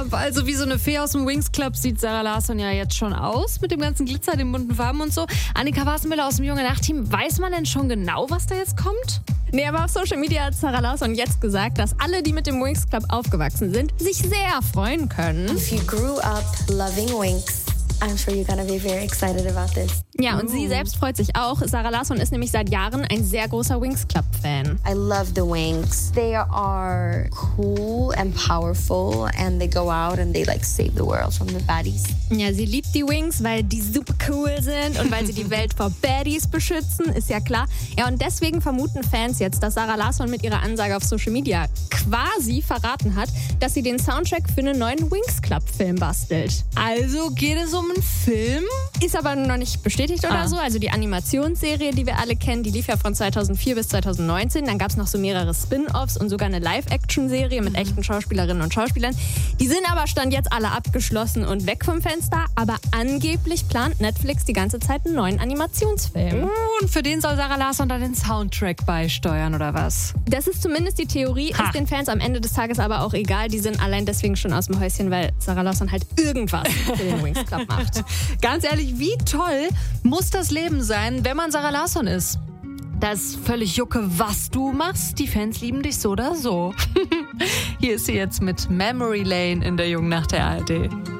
also wie so eine Fee aus dem Winx Club sieht Zara Larsson ja jetzt schon aus, mit dem ganzen Glitzer, den bunten Farben und so. Annika Wassenmüller aus dem Junge Nacht-Team, weiß man denn schon genau, was da jetzt kommt? Nee, aber auf Social Media hat Zara Larsson jetzt gesagt, dass alle, die mit dem Winx Club aufgewachsen sind, sich sehr freuen können. If you grew up loving Winx, I'm sure you're gonna be very excited about this. Ja, und sie selbst freut sich auch. Zara Larsson ist nämlich seit Jahren ein sehr großer Winx Club-Fan. I love the Winx. They are cool and powerful and they go out and they like save the world from the baddies. Ja, sie liebt die Winx, weil die super cool sind und weil sie die Welt vor Baddies beschützen, ist ja klar. Ja, und deswegen vermuten Fans jetzt, dass Zara Larsson mit ihrer Ansage auf Social Media quasi verraten hat, dass sie den Soundtrack für einen neuen Winx Club-Film bastelt. Also geht es um einen Film? Ist aber noch nicht bestätigt oder so. Also die Animationsserie, die wir alle kennen, die lief ja von 2004 bis 2019. Dann gab es noch so mehrere Spin-Offs und sogar eine Live-Action-Serie mit echten Schauspielerinnen und Schauspielern. Die sind aber Stand jetzt alle abgeschlossen und weg vom Fenster. Aber angeblich plant Netflix die ganze Zeit einen neuen Animationsfilm. Und für den soll Zara Larsson dann den Soundtrack beisteuern, oder was? Das ist zumindest die Theorie, ist den Fans am Ende des Tages aber auch egal. Die sind allein deswegen schon aus dem Häuschen, weil Zara Larsson halt irgendwas für den Winx Club macht. Ganz ehrlich, wie toll muss das Leben sein, wenn man Zara Larsson ist? Das ist völlig Jucke, was du machst. Die Fans lieben dich so oder so. Hier ist sie jetzt mit Memory Lane in der Jungen Nacht der ARD.